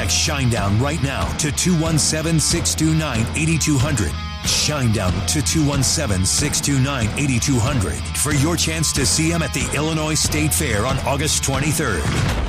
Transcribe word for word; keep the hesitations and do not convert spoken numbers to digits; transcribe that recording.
Text Shinedown right now to two one seven, six two nine, eight two zero zero. Shinedown to two one seven, six two nine, eight two zero zero for your chance to see him at the Illinois State Fair on August twenty-third.